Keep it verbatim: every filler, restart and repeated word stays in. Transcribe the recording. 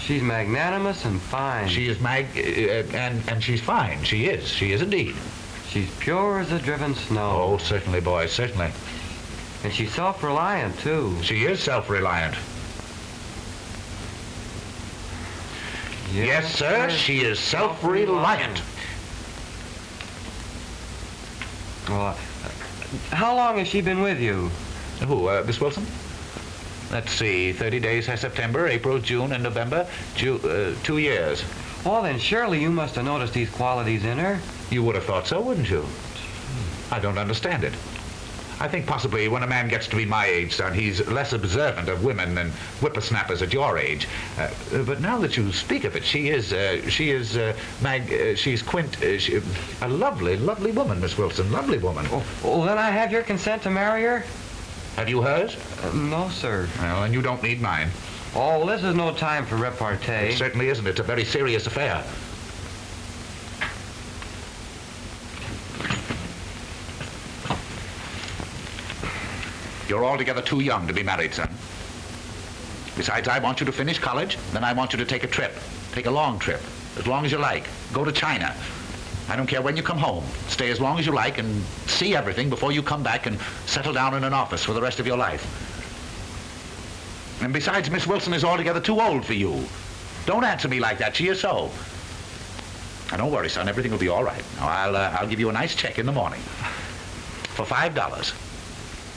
She's magnanimous and fine. She is mag... Uh, and, and she's fine. She is. She is indeed. She's pure as the driven snow. Oh, certainly, boy, certainly. And she's self-reliant, too. She is self-reliant. Yes, yes sir, she is self-reliant. Well, uh, how long has she been with you? Who, uh, Miss Wilson? Let's see, thirty days has September, April, June, and November. Ju uh, two years. Well, then surely you must have noticed these qualities in her. You would have thought so, wouldn't you? I don't understand it. I think possibly when a man gets to be my age, son, he's less observant of women than whippersnappers at your age. Uh, but now that you speak of it, she is, uh, she is, uh, Mag, uh, she's Quint, uh, she, a lovely, lovely woman, Miss Wilson, lovely woman. Oh, well, then I have your consent to marry her? Have you hers? Uh, no, sir. Well, and you don't need mine. Oh, this is no time for repartee. It certainly isn't. It's a very serious affair. You're altogether too young to be married, son. Besides, I want you to finish college, then I want you to take a trip. Take a long trip, as long as you like. Go to China. I don't care when you come home. Stay as long as you like and see everything before you come back and settle down in an office for the rest of your life. And besides, Miss Wilson is altogether too old for you. Don't answer me like that. She is so. Now, don't worry, son. Everything will be all right. Now, I'll, uh, I'll give you a nice check in the morning for five dollars.